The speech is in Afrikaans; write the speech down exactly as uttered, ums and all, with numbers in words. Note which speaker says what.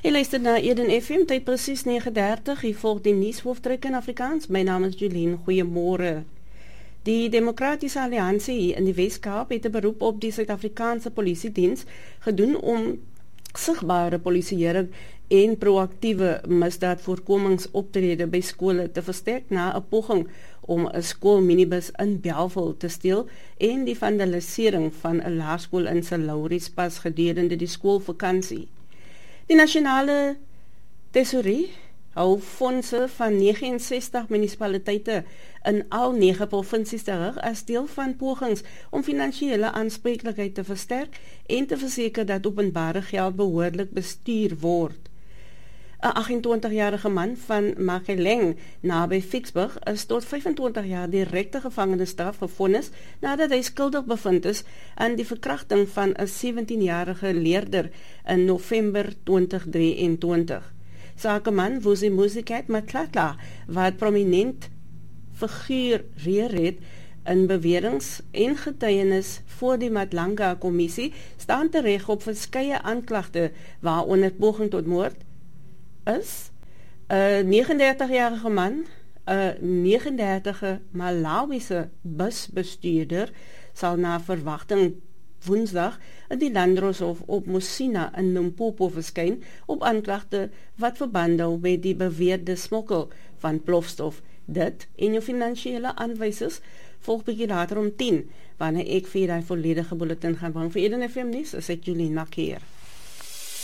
Speaker 1: Jy luister na Eden F M, tyd presies nege dertig, hier volg die nuushoofdruk in Afrikaans. My naam is Julien, goeiemôre. Die Demokratiese Alliansie in die Wes-Kaap het 'n beroep op die Suid-Afrikaanse Polisiediens gedoen om sigbare polisieering en proaktiewe misdaadvoorkomingsoptrede by skole te versterk na 'n poging om 'n skoolminibus in Bellville te steel en die vandalisering van 'n laerskool in St Lauritspas gedurende die skoolvakansie. Die nasionale tesourie hou fondse van nege en sestig munisipaliteite in al nege provinsies terug as deel van pogings om finansiële aanspreeklikheid te versterk en te verseker dat openbare geld behoorlik bestuur word. 'n agt en twintigjarige man van Mageleng naby Ficksburg is tot vyf en twintig jaar direkte gevangenisstraf gevonnis nadat hy skuldig bevind is aan die verkrachting van 'n sewentienjarige leerder in November twintig drieëntwintig. Sakeman Vusi Musicat Matlatla, wat prominent figureer het in beweringe en getuienis voor die Matlanga-kommissie, staan tereg op verskeie aanklagte waaronder poging tot moord is. 'n negenendertigjarige man, 'n negenendertige Malawiese busbestuurder, sal na verwagting Woensdag in die Landdroshof op Mosina in Limpopo verskyn op aanklagte wat verband hou met die beweerde smokkel van plofstof. Dit en jou finansiële aanwysers volg bietjie later om tien, wanneer ek vir die volledige bulletin gaan bring. Vir Eden F M nuus, is ek Julien Makeer.